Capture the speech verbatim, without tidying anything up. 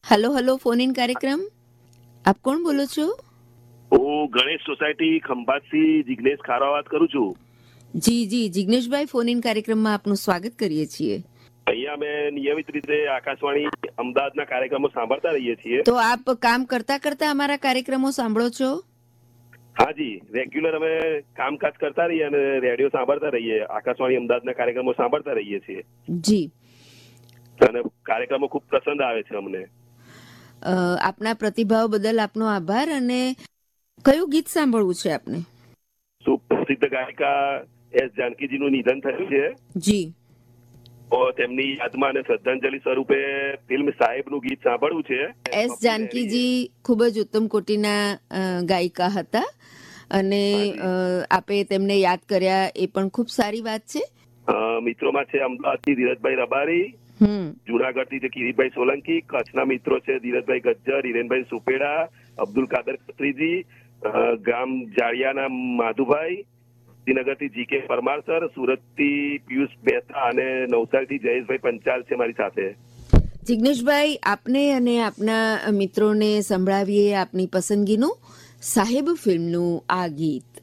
Hello hello phone in કાર્યક્રમ આપ કોણ બોલો છો? હું ગણેશ સોસાયટી ખંભાતથી જિગ્નેશ ખારા વાત કરું છું. જી જી જિગ્નેશભાઈ ફોન ઇન કાર્યક્રમમાં આપનું સ્વાગત કરીએ છીએ. અહીંયા અમે નિયમિત રીતે આકાશવાણી અમદાવાદના કાર્યક્રમો સાંભળતા રહીએ છીએ. તો આપ કામ કરતા કરતા અમારા કાર્યક્રમો સાંભળો છો? હાજી, રેગ્યુલર અમે કામકાજ કરતા રહીએ અને રેડિયો સાંભળતા રહીએ, આકાશવાણી અમદાવાદના કાર્યક્રમો સાંભળતા રહીએ છીએ. જી. અને કાર્યક્રમો ખૂબ પસંદ આવે છે અમને. અ, આપના પ્રતિભાવ બદલ આપનો આભાર. અને કયું ગીત સાંભળવું છે આપને? સુપ્રસિદ્ધ ગાયિકા એસ જાનકીજીનું નિધન થયું છે. જી. તો તેમની યાદમાં અને શ્રદ્ધાંજલિ સ્વરૂપે ફિલ્મ સાહેબનું ગીત સાંભળવું છે. એસ જાનકીજી ખૂબ જ ઉત્તમ કોટીના અ, ગાયિકા હતા અને અ, આપે તેમને યાદ કર્યા એ પણ ખૂબ સારી વાત છે. અ, મિત્રોમાં છે અમદાવાદથી ધીરજભાઈ રબારી, હમ જુનાગઢથી છે કિરીટભાઈ સોલંકી, કચ્છના મિત્રો છે ધીરજભાઈ ગજ્જર, હિરેનભાઈ સુપેડા, અબ્દુલ કાદર ખત્રીજી, અ, ગામ જાળિયાના માધુભાઈ, શ્રીનગરથી જી કે પરમાર સર, સુરતથી પિયુષ મહેતા અને નવસારીથી જયેશભાઈ પંચાલ છે મારી સાથે. જિગ્નેશભાઈ, આપને અને આપના મિત્રોને સંભળાવીએ આપની પસંદગીનું સાહેબ ફિલ્મનું આ ગીત.